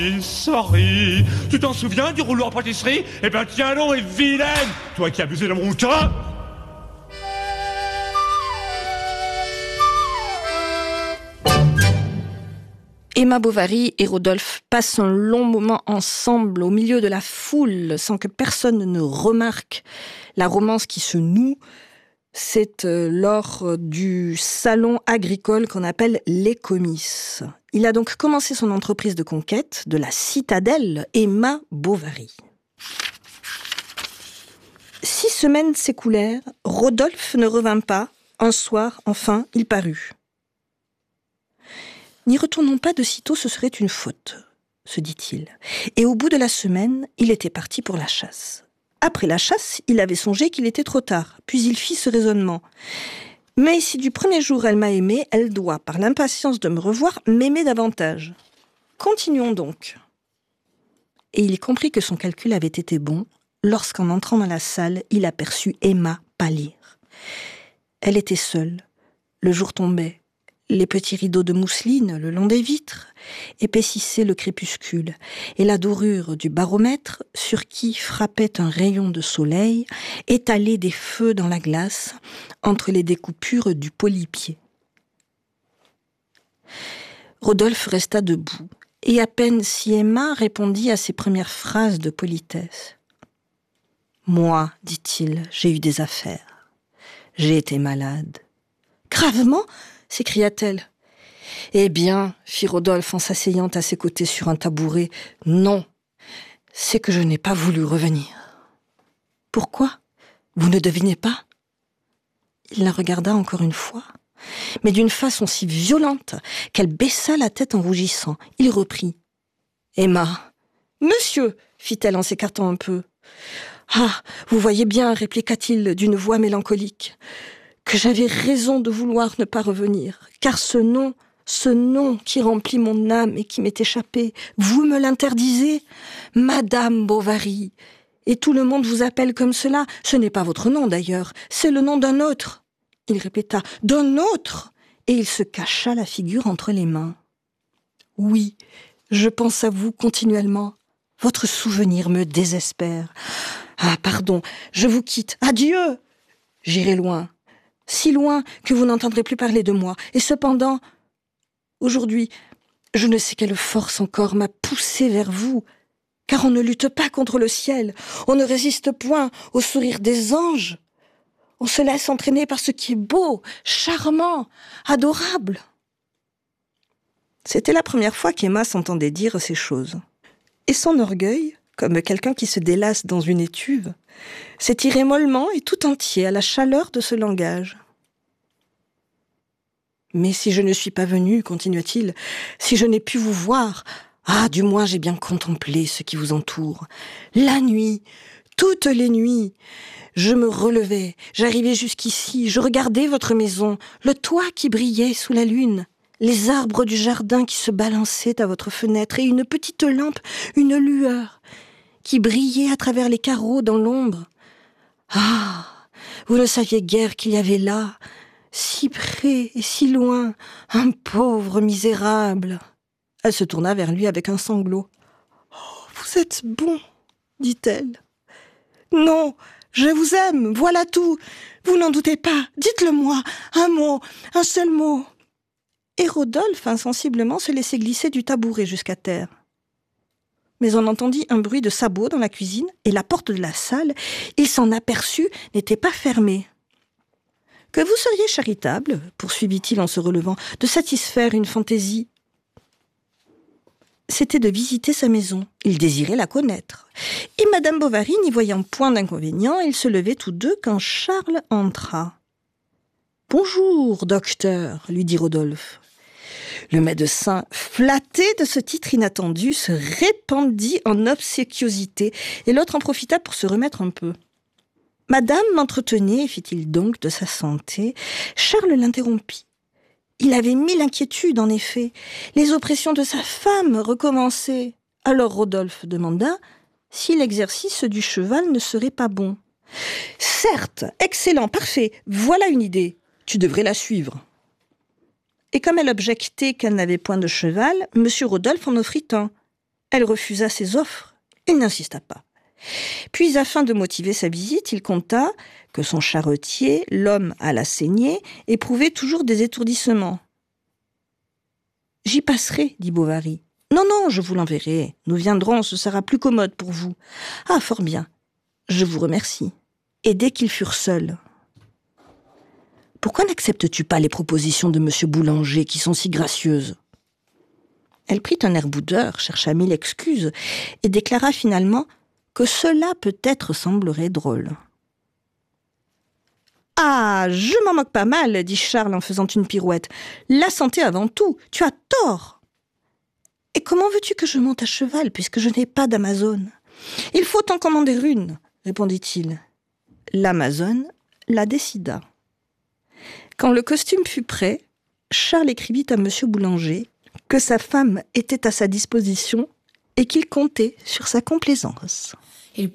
Sorry. Tu t'en souviens du rouleau en pâtisserie? Eh ben tiens non, et vilaine, toi qui as abusé de mon temps. Emma Bovary et Rodolphe passent un long moment ensemble au milieu de la foule sans que personne ne remarque la romance qui se noue. C'est lors du salon agricole qu'on appelle les comices. Il a donc commencé son entreprise de conquête de la citadelle Emma Bovary. 6 semaines s'écoulèrent, Rodolphe ne revint pas. Un soir, enfin, il parut. « N'y retournons pas de sitôt, ce serait une faute, » se dit-il. Et au bout de la semaine, il était parti pour la chasse. Après la chasse, il avait songé qu'il était trop tard, puis il fit ce raisonnement. « Mais si du premier jour elle m'a aimé, elle doit, par l'impatience de me revoir, m'aimer davantage. Continuons donc. » Et il comprit que son calcul avait été bon, lorsqu'en entrant dans la salle, il aperçut Emma pâlir. Elle était seule, le jour tombait. Les petits rideaux de mousseline, le long des vitres, épaississaient le crépuscule, et la dorure du baromètre, sur qui frappait un rayon de soleil, étalait des feux dans la glace, entre les découpures du polypier. Rodolphe resta debout, et à peine si Emma répondit à ses premières phrases de politesse. « Moi, dit-il, j'ai eu des affaires. J'ai été malade. »« Gravement ?» s'écria-t-elle. « Eh bien, fit Rodolphe en s'asseyant à ses côtés sur un tabouret, « non, c'est que je n'ai pas voulu revenir. »« Pourquoi ? Vous ne devinez pas ?» Il la regarda encore une fois, mais d'une façon si violente qu'elle baissa la tête en rougissant. Il reprit. « Emma, monsieur, fit-elle en s'écartant un peu. « Ah, vous voyez bien, répliqua-t-il d'une voix mélancolique, que j'avais raison de vouloir ne pas revenir, car ce nom qui remplit mon âme et qui m'est échappé, vous me l'interdisez, Madame Bovary, et tout le monde vous appelle comme cela. Ce n'est pas votre nom d'ailleurs, c'est le nom d'un autre. » Il répéta, « D'un autre !» et il se cacha la figure entre les mains. « Oui, je pense à vous continuellement. Votre souvenir me désespère. Ah, pardon, je vous quitte. Adieu ! J'irai loin. Si loin que vous n'entendrez plus parler de moi. Et cependant, aujourd'hui, je ne sais quelle force encore m'a poussé vers vous, car on ne lutte pas contre le ciel, on ne résiste point au sourire des anges. On se laisse entraîner par ce qui est beau, charmant, adorable. » C'était la première fois qu'Emma s'entendait dire ces choses. Et son orgueil, comme quelqu'un qui se délasse dans une étuve, s'étirait mollement et tout entier à la chaleur de ce langage. « Mais si je ne suis pas venu, continua-t-il, si je n'ai pu vous voir, ah, du moins j'ai bien contemplé ce qui vous entoure. La nuit, toutes les nuits, je me relevais, j'arrivais jusqu'ici, je regardais votre maison, le toit qui brillait sous la lune, les arbres du jardin qui se balançaient à votre fenêtre et une petite lampe, une lueur, qui brillait à travers les carreaux dans l'ombre. Ah, vous ne saviez guère qu'il y avait là, si près et si loin, un pauvre misérable. » Elle se tourna vers lui avec un sanglot. « Oh, vous êtes bon, dit-elle. Non, je vous aime, voilà tout. Vous n'en doutez pas, dites-le-moi, un mot, un seul mot. » Et Rodolphe, insensiblement, se laissait glisser du tabouret jusqu'à terre. Mais on entendit un bruit de sabots dans la cuisine et la porte de la salle, il s'en aperçut, n'était pas fermée. « Que vous seriez charitable, poursuivit-il en se relevant, de satisfaire une fantaisie. C'était de visiter sa maison. Il désirait la connaître. Et Madame Bovary, n'y voyant point d'inconvénient, ils se levaient tous deux quand Charles entra. « Bonjour, docteur, » lui dit Rodolphe. Le médecin, flatté de ce titre inattendu, se répandit en obséquiosité et l'autre en profita pour se remettre un peu. Madame m'entretenait, fit-il donc, de sa santé. Charles l'interrompit. Il avait 1000 inquiétudes, en effet. Les oppressions de sa femme recommençaient. Alors Rodolphe demanda si l'exercice du cheval ne serait pas bon. « Certes, excellent, parfait, voilà une idée. Tu devrais la suivre. » Et comme elle objectait qu'elle n'avait point de cheval, M. Rodolphe en offrit un. Elle refusa ses offres. Il n'insista pas. Puis, afin de motiver sa visite, il conta que son charretier, l'homme à la saignée, éprouvait toujours des étourdissements. « J'y passerai, dit Bovary. « Non, non, je vous l'enverrai. Nous viendrons, ce sera plus commode pour vous. »« Ah, fort bien. Je vous remercie. » Et dès qu'ils furent seuls, « Pourquoi n'acceptes-tu pas les propositions de M. Boulanger qui sont si gracieuses ?» Elle prit un air boudeur, chercha 1000 excuses et déclara finalement que cela peut-être semblerait drôle. « Ah, je m'en moque pas mal, dit Charles en faisant une pirouette. La santé avant tout, tu as tort. Et comment veux-tu que je monte à cheval puisque je n'ai pas d'Amazone ? Il faut en commander une, répondit-il. L'Amazone la décida. Quand le costume fut prêt, Charles écrivit à M. Boulanger que sa femme était à sa disposition et qu'il comptait sur sa complaisance.